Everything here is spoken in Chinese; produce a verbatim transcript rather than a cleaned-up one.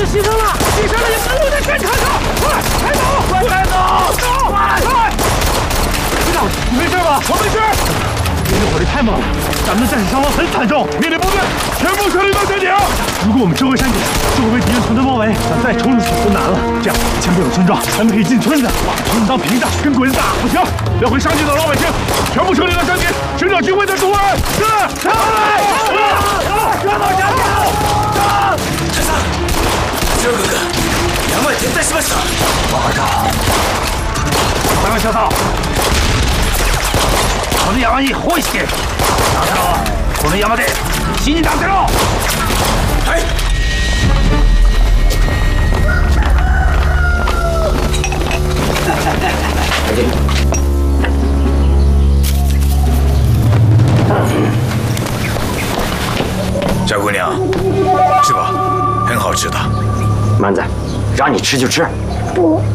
就牺牲了，牺牲了也不能留在战场上！快，开走！快开走！走！快！快！队长，你没事吧？我没事。敌人火力太猛了，咱们的战士伤亡很惨重。命令部队全部撤离到山顶。如果我们撤回山顶，就会被敌人团团包围，想再冲出去就难了。这样，前面有村庄，咱们可以进村子，把村子当屏障，跟鬼子打。不行，要回上街的老百姓全部撤离到山顶，寻找机会再突围。是，撤来！撤到山顶！撤！ 太三，八郎哥哥，山へ撤退しました。 わかった。小山小草。この山に包囲して、あなたはこの山で死に出せろ。 はい。小姑娘，吃吧，很好吃的。 蛮子，让你吃就吃。 不。